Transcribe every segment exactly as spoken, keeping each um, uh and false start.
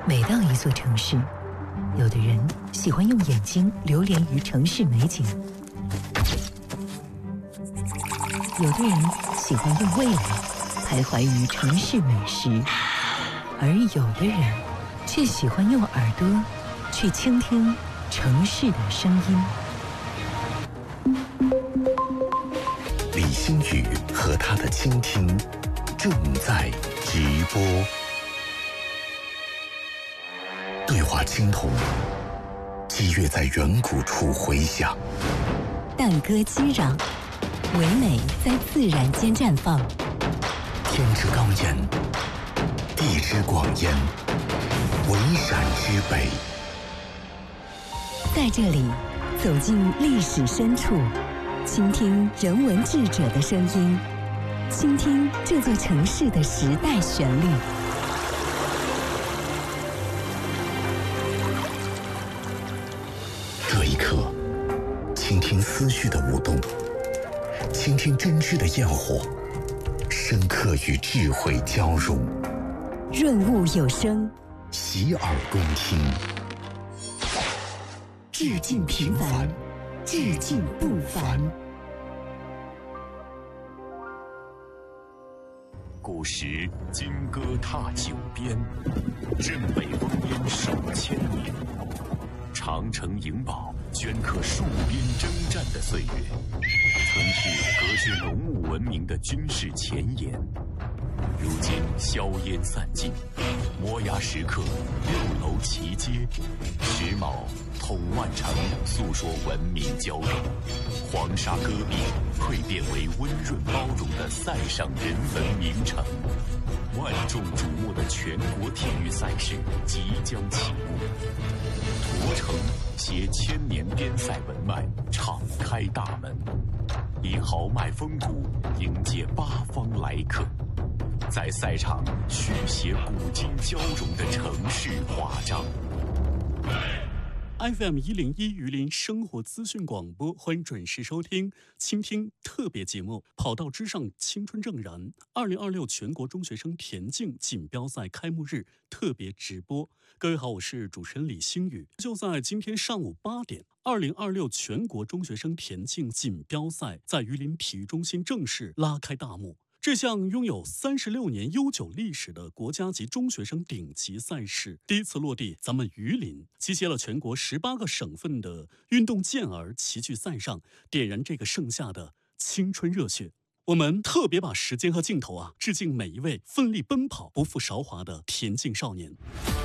每到一座城市，有的人喜欢用眼睛流连于城市美景，有的人喜欢用味蕾徘徊于城市美食，而有的人却喜欢用耳朵去倾听城市的声音。 李星宇和他的倾听正在直播。对话青铜，激越在远古处回响。 淡歌激壤，唯美在自然间绽放。 天之高烟，地之广烟，文陕之北。 在这里，走进历史深处，倾听人文智者的声音，倾听这座城市的时代旋律。 这一刻，倾听思绪的舞动，倾听真知的焰火，深刻与智慧交融。 润物有声， 洗耳恭听。致敬平凡，致敬不凡。 古时金戈踏九边，镇北烽烟守千年。长城营堡镌刻戍边征战的岁月，曾是隔绝农牧文明的军事前沿。如今硝烟散尽，摩崖石刻，六楼齐街，石卯统万城，诉说文明交融。黄沙戈壁蜕变为温润包容的塞上人文名城。万众瞩目的全国体育赛事即将启幕，驼城携千年边塞文脉敞开大门，以豪迈风骨迎接八方来客，在赛场续写古今交融的城市华章。 F M 一零一榆林生活资讯广播，欢迎准时收听、倾听特别节目《跑道之上，青春正燃》二零二六全国中学生田径锦标赛开幕日特别直播。各位好，我是主持人李星宇。就在今天上午八点，二零二六全国中学生田径锦标赛在榆林体育中心正式拉开大幕。这项拥有三十六年悠久历史的国家级中学生顶级赛事，第一次落地咱们榆林，集结了全国十八个省份的运动健儿齐聚赛上，点燃这个盛夏的青春热血。我们特别把时间和镜头啊，致敬每一位奋力奔跑、不负韶华的田径少年。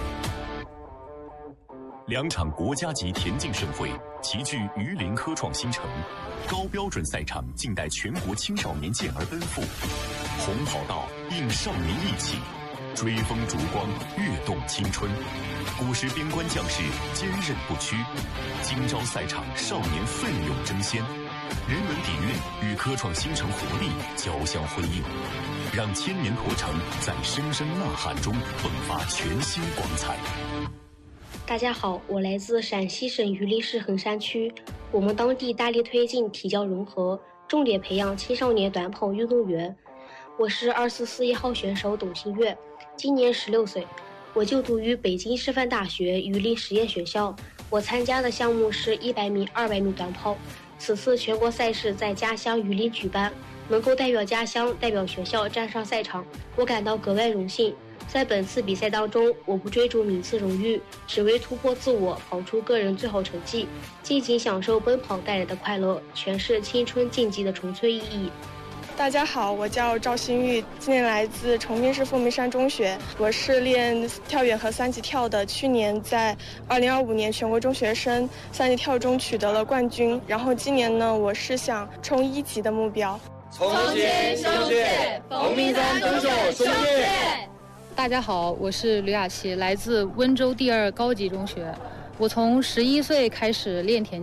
两场国家级田径盛会齐聚榆林科创新城，高标准赛场静待全国青少年健儿奔赴。红跑道映少年意气，追风烛光跃动青春。古时边关将士坚韧不屈，今朝赛场少年奋勇争先。人文底蕴与科创新城活力交相辉映，让千年驼城在声声呐喊中迸发全新光彩。 大家好，我来自陕西省榆林市横山区。我们当地大力推进体教融合，重点培养青少年短跑运动员。我是二四四一号选手董新月，今年十六岁。我就读于北京师范大学榆林实验学校。我参加的项目是一百米、二百米短跑。此次全国赛事在家乡榆林举办，能够代表家乡、代表学校站上赛场，我感到格外荣幸。在本次比赛当中，我不追逐名次荣誉，只为突破自我，跑出个人最好成绩，尽情享受奔跑带来的快乐，诠释青春竞技的纯粹意义。 大家好，我叫赵新玉，今年来自崇明市凤鸣山中学，我是练跳远和三级跳的，去年在二零二五年全国中学生三级跳中取得了冠军，然后今年呢，我是想冲一级的目标。 从前相见，凤鸣山中学兄弟。 大家好，我是吕雅琪，来自温州第二高级中学。我从十一岁开始练田